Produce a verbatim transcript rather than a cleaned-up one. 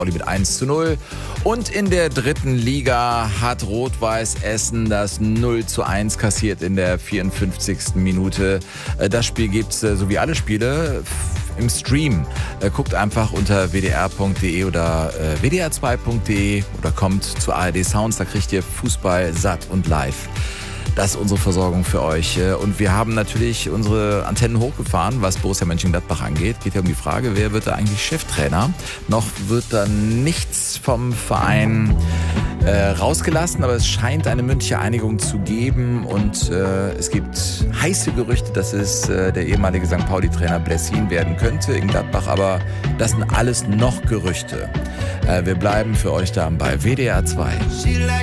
mit eins zu null. Und in der dritten Liga hat Rot-Weiß Essen das null zu eins kassiert in der vierundfünfzigsten Minute. Das Spiel gibt's, so wie alle Spiele, im Stream. Guckt einfach unter w d r punkt d e oder w d r zwei punkt d e oder kommt zu A R D Sounds, da kriegt ihr Fußball satt und live. Das ist unsere Versorgung für euch. Und wir haben natürlich unsere Antennen hochgefahren, was Borussia Mönchengladbach angeht. Geht ja um die Frage, wer wird da eigentlich Cheftrainer? Noch wird da nichts vom Verein äh, rausgelassen, aber es scheint eine mündliche Einigung zu geben. Und äh, es gibt heiße Gerüchte, dass es äh, der ehemalige Sankt Pauli-Trainer Blessin werden könnte in Gladbach. Aber das sind alles noch Gerüchte. Äh, wir bleiben für euch da bei W D R zwei.